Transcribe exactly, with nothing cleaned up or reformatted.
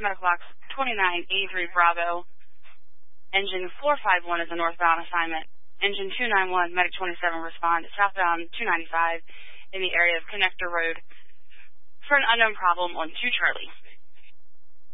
Medical Box twenty-nine eighty-three Bravo. Engine four five one is a northbound assignment. Engine two nine one, Medic twenty-seven, respond southbound two ninety-five in the area of Connector Road for an unknown problem on two Charlie.